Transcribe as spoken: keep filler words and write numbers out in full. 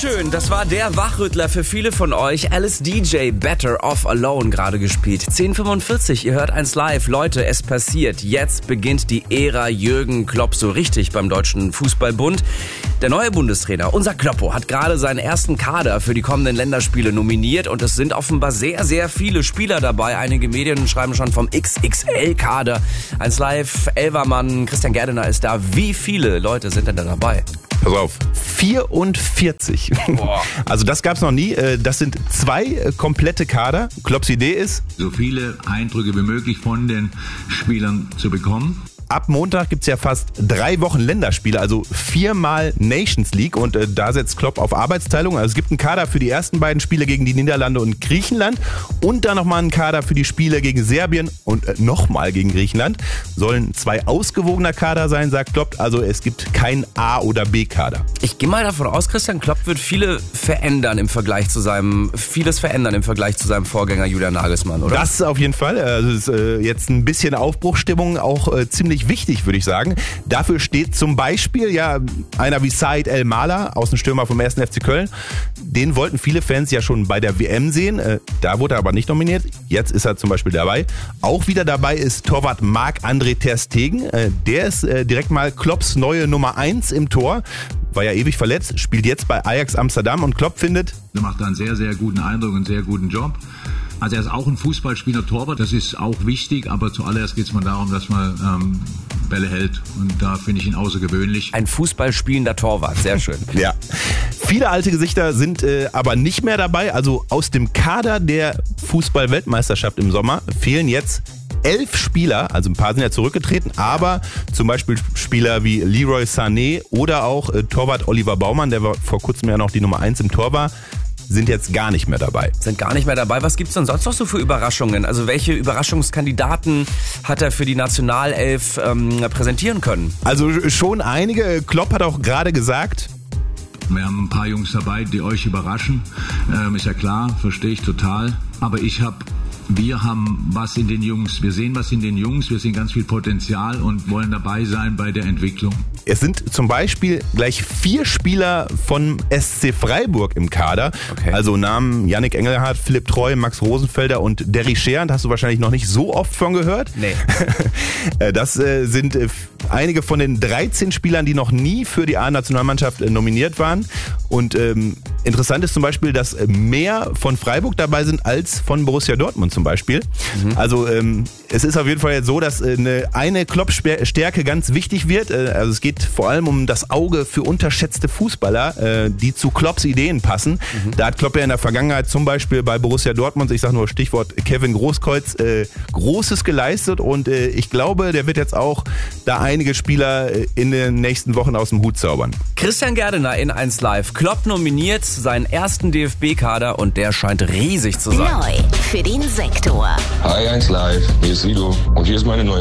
Wunderschön, das war der Wachrüttler für viele von euch. Alice D J, Better Off Alone, gerade gespielt. zehn fünfundvierzig, ihr hört eins live. Leute, es passiert. Jetzt beginnt die Ära Jürgen Klopp so richtig beim Deutschen Fußballbund. Der neue Bundestrainer, unser Kloppo, hat gerade seinen ersten Kader für die kommenden Länderspiele nominiert. Und es sind offenbar sehr, sehr viele Spieler dabei. Einige Medien schreiben schon vom X X L-Kader. eins live, Elvermann, Christian Gerdener ist da. Wie viele Leute sind denn da dabei? Pass auf, vierundvierzig. Boah. Also das gab's noch nie. Das sind zwei komplette Kader. Klopps Idee ist, so viele Eindrücke wie möglich von den Spielern zu bekommen. Ab Montag gibt's ja fast drei Wochen Länderspiele, also viermal Nations League, und äh, da setzt Klopp auf Arbeitsteilung. Also es gibt einen Kader für die ersten beiden Spiele gegen die Niederlande und Griechenland und dann nochmal einen Kader für die Spiele gegen Serbien und äh, nochmal gegen Griechenland. Sollen zwei ausgewogener Kader sein, sagt Klopp, also es gibt keinen A- oder B-Kader. Ich gehe mal davon aus, Christian Klopp wird viele verändern im Vergleich zu seinem, vieles verändern im Vergleich zu seinem Vorgänger Julian Nagelsmann, oder? Das auf jeden Fall. Also es ist äh, jetzt ein bisschen Aufbruchstimmung, auch äh, ziemlich wichtig, würde ich sagen. Dafür steht zum Beispiel ja einer wie Said El-Mala, Außenstürmer vom ersten F C Köln. Den wollten viele Fans ja schon bei der W M sehen. Äh, da wurde er aber nicht nominiert. Jetzt ist er zum Beispiel dabei. Auch wieder dabei ist Torwart Marc-André ter Stegen. Äh, der ist äh, direkt mal Klopps neue Nummer eins im Tor. War ja ewig verletzt, spielt jetzt bei Ajax Amsterdam, und Klopp findet, er macht da einen sehr, sehr guten Eindruck und einen sehr guten Job. Also er ist auch ein Fußballspieler, Torwart, das ist auch wichtig, aber zuallererst geht es mal darum, dass man ähm, Bälle hält, und da finde ich ihn außergewöhnlich. Ein Fußballspielender Torwart, sehr schön. Ja. Viele alte Gesichter sind äh, aber nicht mehr dabei, also aus dem Kader der Fußball-Weltmeisterschaft im Sommer fehlen jetzt elf Spieler, also ein paar sind ja zurückgetreten, aber zum Beispiel Spieler wie Leroy Sané oder auch äh, Torwart Oliver Baumann, der vor kurzem ja noch die Nummer eins im Tor war, sind jetzt gar nicht mehr dabei. Sind gar nicht mehr dabei. Was gibt's denn sonst noch so für Überraschungen? Also welche Überraschungskandidaten hat er für die Nationalelf ähm, präsentieren können? Also schon einige. Klopp hat auch gerade gesagt, wir haben ein paar Jungs dabei, die euch überraschen. Ähm, ist ja klar, verstehe ich total. Aber ich habe Wir haben was in den Jungs, wir sehen was in den Jungs, wir sehen ganz viel Potenzial und wollen dabei sein bei der Entwicklung. Es sind zum Beispiel gleich vier Spieler von S C Freiburg im Kader. Okay. Also Namen Yannick Engelhardt, Philipp Treu, Max Rosenfelder und Derry Schernd hast du wahrscheinlich noch nicht so oft von gehört. Nee. Das äh, sind äh, einige von den dreizehn Spielern, die noch nie für die A-Nationalmannschaft äh, nominiert waren. Und ähm, interessant ist zum Beispiel, dass mehr von Freiburg dabei sind als von Borussia Dortmund zum Beispiel. Mhm. Also ähm, es ist auf jeden Fall jetzt so, dass äh, eine, eine Klopp-Stärke ganz wichtig wird. Äh, also es geht vor allem um das Auge für unterschätzte Fußballer, äh, die zu Klopps Ideen passen. Mhm. Da hat Klopp ja in der Vergangenheit zum Beispiel bei Borussia Dortmund, ich sage nur Stichwort Kevin Großkreuz, äh, Großes geleistet, und äh, ich glaube, der wird jetzt auch da einige Spieler in den nächsten Wochen aus dem Hut zaubern. Christian Gerdener in eins live. Klopp nominiert seinen ersten D F B-Kader, und der scheint riesig zu sein. Neu für den Sektor. Hi eins live, hier ist Sido und hier ist meine neue